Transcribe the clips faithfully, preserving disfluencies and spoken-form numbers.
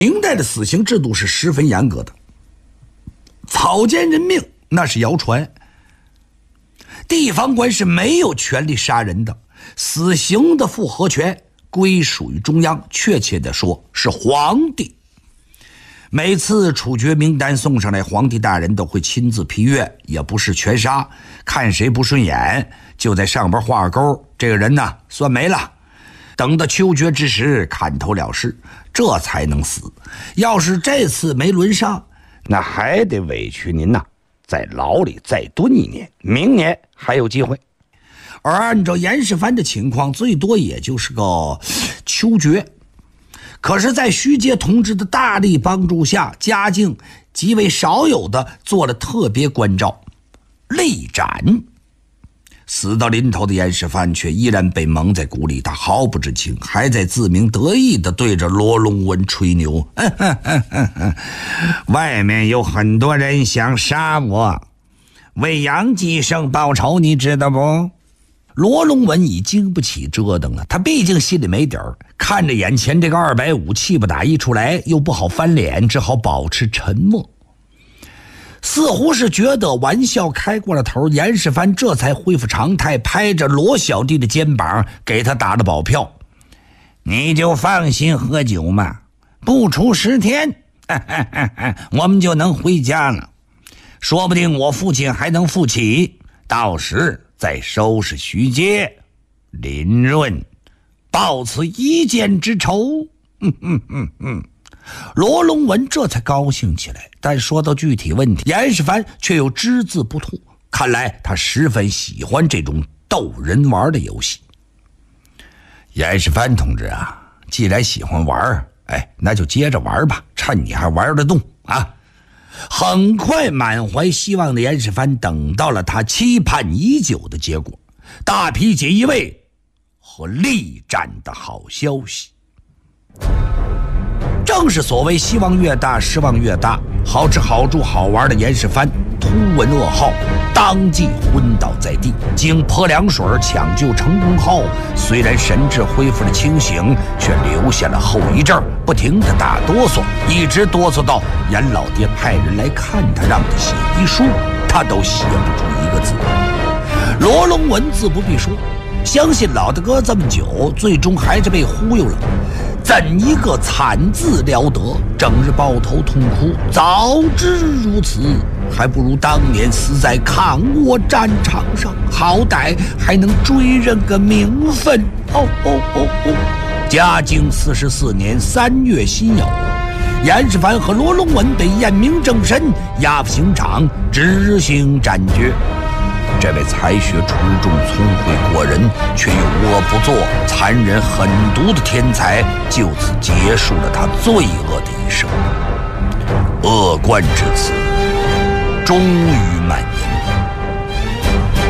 明代的死刑制度是十分严格的，草菅人命那是谣传，地方官是没有权利杀人的，死刑的复核权归属于中央，确切的说是皇帝。每次处决名单送上来，皇帝大人都会亲自批阅，也不是全杀，看谁不顺眼就在上边画个勾，这个人呢算没了，等到秋决之时砍头了事，这才能死。要是这次没轮上，那还得委屈您呐，在牢里再蹲一年，明年还有机会。而按照严世蕃的情况，最多也就是个秋决。可是在徐阶同志的大力帮助下，嘉靖极为少有的做了特别关照，力斩。死到临头的严世蕃却依然被蒙在鼓里，他毫不知情，还在自鸣得意地对着罗龙文吹牛。外面有很多人想杀我，为杨继盛报仇，你知道不？罗龙文已经不起折腾了，他毕竟心里没底儿，看着眼前这个二百五气不打一处来，又不好翻脸，只好保持沉默。似乎是觉得玩笑开过了头，严世蕃这才恢复常态，拍着罗小弟的肩膀，给他打了保票：你就放心喝酒嘛，不出十天我们就能回家了，说不定我父亲还能复起，到时再收拾徐阶、林润，报此一箭之仇。嗯嗯嗯嗯，罗龙文这才高兴起来，但说到具体问题，严世蕃却又只字不吐，看来他十分喜欢这种逗人玩的游戏。严世蕃同志啊，既然喜欢玩，哎，那就接着玩吧，趁你还玩得动啊！很快，满怀希望的严世蕃等到了他期盼已久的结果，大批锦衣卫和力战的好消息。正是所谓希望越大失望越大，好吃好住好玩的严世蕃突闻噩耗，当即昏倒在地。经泼凉水抢救成功后，虽然神志恢复了清醒，却留下了后遗症，不停地打哆嗦，一直哆嗦到严老爹派人来看他，让他写遗书，他都写不出一个字。罗龙文自不必说，相信老大哥这么久，最终还是被忽悠了。怎一个惨字了得，整日抱头痛哭，早知如此，还不如当年死在抗倭战场上，好歹还能追认个名分。哦哦哦哦！嘉靖四十四年三月辛酉，严世蕃和罗龙文被验明正身，押赴刑场执行斩决。这位才学出众、聪慧过人，却又恶不作、残忍狠毒的天才，就此结束了他罪恶的一生。恶贯至此，终于满盈。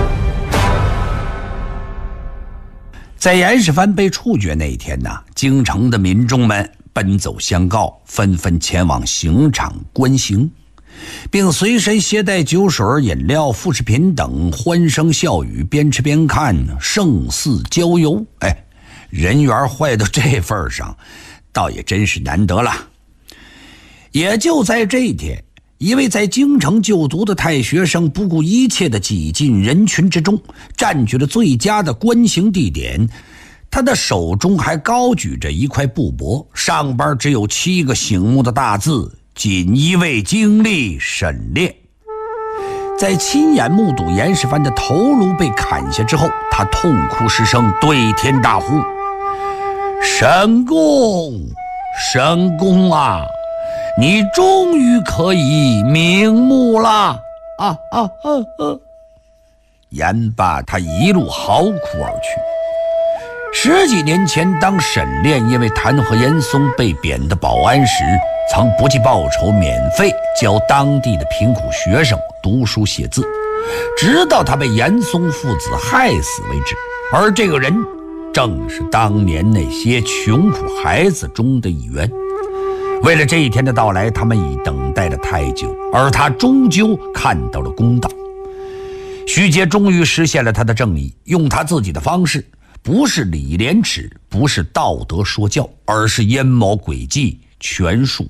在严世蕃被处决那一天呢，京城的民众们奔走相告，纷纷前往刑场观刑，并随身携带酒水、饮料、副食品等，欢声笑语，边吃边看，胜似郊游。哎，人缘坏到这份上，倒也真是难得了。也就在这一天，一位在京城就读的太学生不顾一切地挤进人群之中，占据了最佳的观刑地点。他的手中还高举着一块布帛，上边只有七个醒目的大字：锦衣卫经历审炼。在亲眼目睹严世蕃的头颅被砍下之后，他痛哭失声，对天大呼：神公，神公啊，你终于可以瞑目了！啊啊啊啊！言罢，他一路嚎哭而去。十几年前，当沈炼因为弹劾严嵩被贬的保安时，曾不计报酬免费教当地的贫苦学生读书写字，直到他被严嵩父子害死为止。而这个人正是当年那些穷苦孩子中的一员。为了这一天的到来，他们已等待了太久，而他终究看到了公道。徐阶终于实现了他的正义，用他自己的方式，不是礼廉耻，不是道德说教，而是阴谋诡计， 全数